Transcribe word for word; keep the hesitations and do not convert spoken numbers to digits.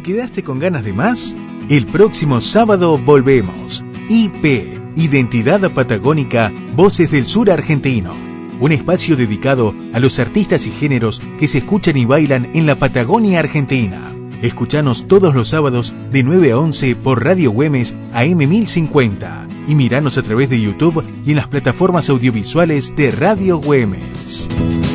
¿Te quedaste con ganas de más? El próximo sábado volvemos. I P, Identidad Patagónica, Voces del Sur Argentino. Un espacio dedicado a los artistas y géneros que se escuchan y bailan en la Patagonia Argentina. Escuchanos todos los sábados de nueve a once por Radio Güemes A M mil cincuenta y miranos a través de YouTube y en las plataformas audiovisuales de Radio Güemes.